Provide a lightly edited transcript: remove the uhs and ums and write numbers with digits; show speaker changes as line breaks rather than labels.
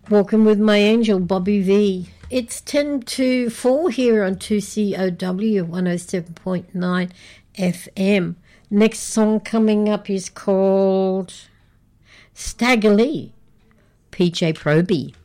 Walking with my angel, Bobby V. It's 10 to 4 here on 2COW 107.9 FM. Next song coming up is called Stagger Lee, PJ Proby.